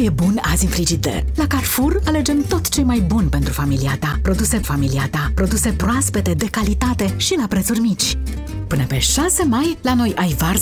e bun azi în frigider? La Carrefour alegem tot ce e mai bun pentru familia ta. Familia ta, produse proaspete, de calitate și la prețuri mici. Până pe 6 mai, la noi ai varză